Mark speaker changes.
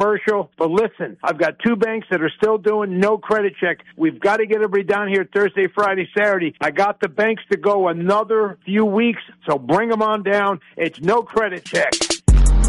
Speaker 1: commercial. But listen, I've got two banks that are still doing no credit check. We've got to get everybody down here Thursday, Friday, Saturday. I got the banks to go another few weeks, so bring them on down. It's no credit check.